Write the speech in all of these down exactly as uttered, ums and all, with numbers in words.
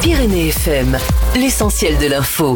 Pyrénées F M, l'essentiel de l'info.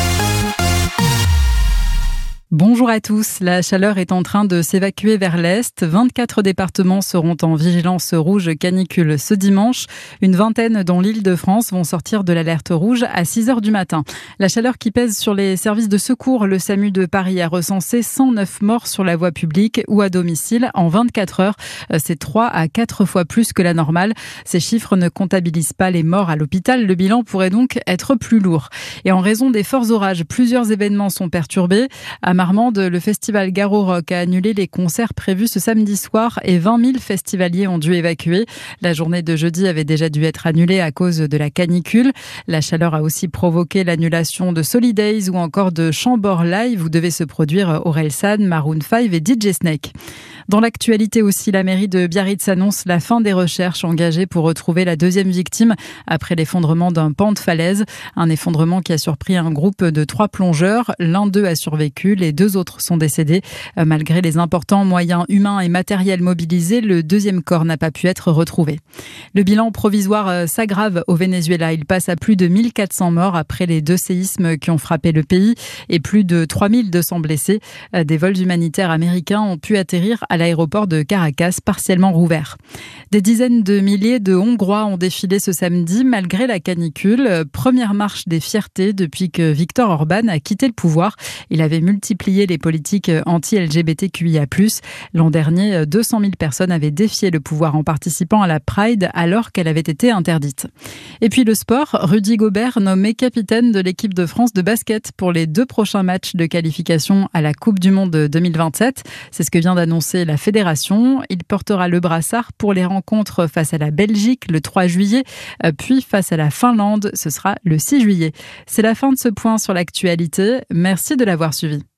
Bonjour à tous. La chaleur est en train de s'évacuer vers l'est. vingt-quatre départements seront en vigilance rouge canicule ce dimanche. Une vingtaine, dont l'Île-de-France, vont sortir de l'alerte rouge à six heures du matin. La chaleur qui pèse sur les services de secours. Le SAMU de Paris a recensé cent neuf morts sur la voie publique ou à domicile en vingt-quatre heures. C'est trois à quatre fois plus que la normale. Ces chiffres ne comptabilisent pas les morts à l'hôpital. Le bilan pourrait donc être plus lourd. Et en raison des forts orages, plusieurs événements sont perturbés. À Marmande, le festival Garo Rock a annulé les concerts prévus ce samedi soir et vingt mille festivaliers ont dû évacuer. La journée de jeudi avait déjà dû être annulée à cause de la canicule. La chaleur a aussi provoqué l'annulation de Solidays ou encore de Chambord Live où devaient se produire Orelsan, Maroon five et D J Snake. Dans l'actualité aussi, la mairie de Biarritz annonce la fin des recherches engagées pour retrouver la deuxième victime après l'effondrement d'un pan de falaise. Un effondrement qui a surpris un groupe de trois plongeurs. L'un d'eux a survécu, les deux autres sont décédés. Malgré les importants moyens humains et matériels mobilisés, le deuxième corps n'a pas pu être retrouvé. Le bilan provisoire s'aggrave au Venezuela. Il passe à plus de mille quatre cents morts après les deux séismes qui ont frappé le pays et plus de trois mille deux cents blessés. Des vols humanitaires américains ont pu atterrir à l'aéroport de Caracas, partiellement rouvert. Des dizaines de milliers de Hongrois ont défilé ce samedi malgré la canicule. Première marche des fiertés depuis que Viktor Orban a quitté le pouvoir. Il avait multiplié les politiques anti-L G B T Q I A plus. L'an dernier, deux cent mille personnes avaient défié le pouvoir en participant à la Pride alors qu'elle avait été interdite. Et puis le sport, Rudy Gobert nommé capitaine de l'équipe de France de basket pour les deux prochains matchs de qualification à la Coupe du Monde deux mille vingt-sept. C'est ce que vient d'annoncer la fédération. Il portera le brassard pour les rencontres face à la Belgique le trois juillet, puis face à la Finlande, ce sera le six juillet. C'est la fin de ce point sur l'actualité. Merci de l'avoir suivi.